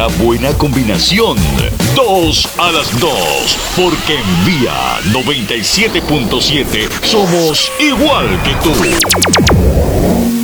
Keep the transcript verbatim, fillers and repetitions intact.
buena combinación. Dos a las dos, porque en Vía noventa y siete punto siete somos igual que tú.